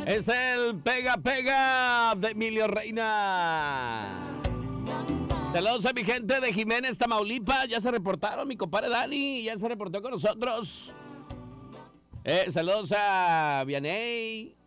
Es el Pega Pega de Emilio Reina. Saludos a mi gente de Jiménez, Tamaulipas. Ya se reportaron, mi compadre Dani, ya se reportó con nosotros. Saludos a Vianey,